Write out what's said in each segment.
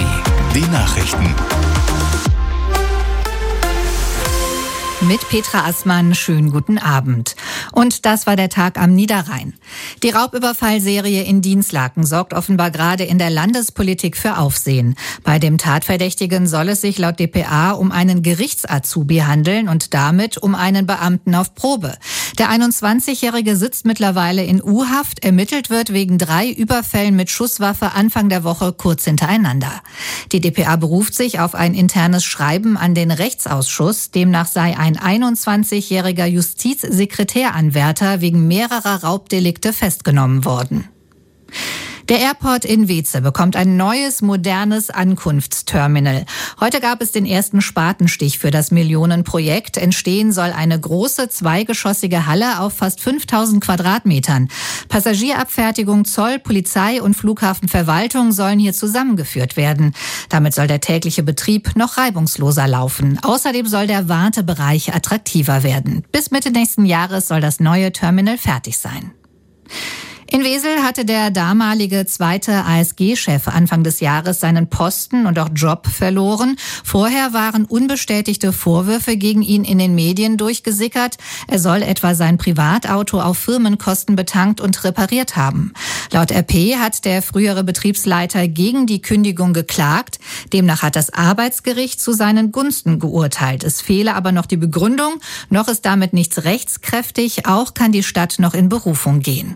die Nachrichten. Mit Petra Assmann, schönen guten Abend. Und das war der Tag am Niederrhein. Die Raubüberfallserie in Dinslaken sorgt offenbar gerade in der Landespolitik für Aufsehen. Bei dem Tatverdächtigen soll es sich laut dpa um einen Gerichtsazubi handeln und damit um einen Beamten auf Probe. Der 21-Jährige sitzt mittlerweile in U-Haft. Ermittelt wird wegen 3 Überfällen mit Schusswaffe Anfang der Woche kurz hintereinander. Die dpa beruft sich auf ein internes Schreiben an den Rechtsausschuss. Demnach sei ein 21-jähriger Justizsekretäranwärter wegen mehrerer Raubdelikte festgenommen worden. Der Airport in Weeze bekommt ein neues, modernes Ankunftsterminal. Heute gab es den ersten Spatenstich für das Millionenprojekt. Entstehen soll eine große, zweigeschossige Halle auf fast 5000 Quadratmetern. Passagierabfertigung, Zoll, Polizei und Flughafenverwaltung sollen hier zusammengeführt werden. Damit soll der tägliche Betrieb noch reibungsloser laufen. Außerdem soll der Wartebereich attraktiver werden. Bis Mitte nächsten Jahres soll das neue Terminal fertig sein. In Wesel hatte der damalige zweite ASG-Chef Anfang des Jahres seinen Posten und auch Job verloren. Vorher waren unbestätigte Vorwürfe gegen ihn in den Medien durchgesickert. Er soll etwa sein Privatauto auf Firmenkosten betankt und repariert haben. Laut RP hat der frühere Betriebsleiter gegen die Kündigung geklagt. Demnach hat das Arbeitsgericht zu seinen Gunsten geurteilt. Es fehle aber noch die Begründung. Noch ist damit nichts rechtskräftig. Auch kann die Stadt noch in Berufung gehen.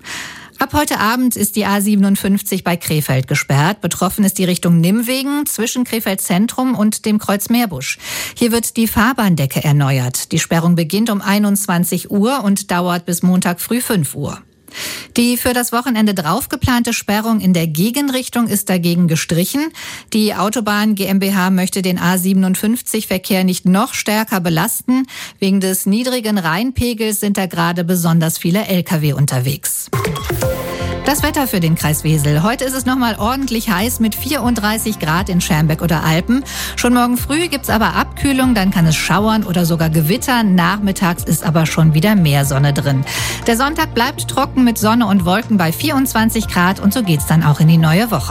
Ab heute Abend ist die A57 bei Krefeld gesperrt. Betroffen ist die Richtung Nimwegen zwischen Krefeld Zentrum und dem Kreuz Meerbusch. Hier wird die Fahrbahndecke erneuert. Die Sperrung beginnt um 21 Uhr und dauert bis Montag früh 5 Uhr. Die für das Wochenende drauf geplante Sperrung in der Gegenrichtung ist dagegen gestrichen. Die Autobahn GmbH möchte den A57-Verkehr nicht noch stärker belasten. Wegen des niedrigen Rheinpegels sind da gerade besonders viele Lkw unterwegs. Das Wetter für den Kreis Wesel. Heute ist es nochmal ordentlich heiß mit 34 Grad in Schermbeck oder Alpen. Schon morgen früh gibt's aber Abkühlung, dann kann es schauern oder sogar gewittern. Nachmittags ist aber schon wieder mehr Sonne drin. Der Sonntag bleibt trocken mit Sonne und Wolken bei 24 Grad und so geht's dann auch in die neue Woche.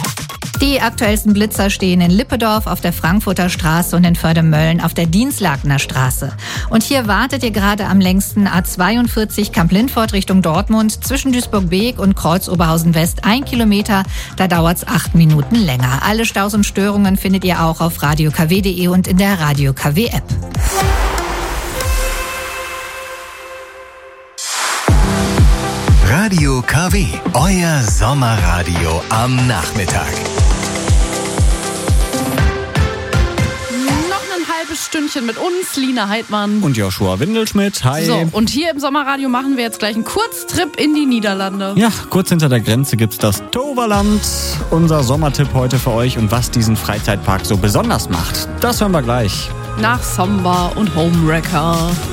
Die aktuellsten Blitzer stehen in Lippedorf auf der Frankfurter Straße und in Förde-Mölln auf der Dinslakener Straße. Und hier wartet ihr gerade am längsten A42 Kamp-Lindfort Richtung Dortmund zwischen Duisburg-Beek und Kreuz-Oberhausen-West 1 Kilometer. Da dauert's 8 Minuten länger. Alle Staus und Störungen findet ihr auch auf radiokw.de und in der Radio KW App. Radio KW, euer Sommerradio am Nachmittag. Stündchen mit uns, Lina Heidmann und Joshua Windelschmidt. Hi. So, und hier im Sommerradio machen wir jetzt gleich einen Kurztrip in die Niederlande. Ja, kurz hinter der Grenze gibt's das Toverland. Unser Sommertipp heute für euch und was diesen Freizeitpark so besonders macht. Das hören wir gleich. Nach Samba und Homewrecker.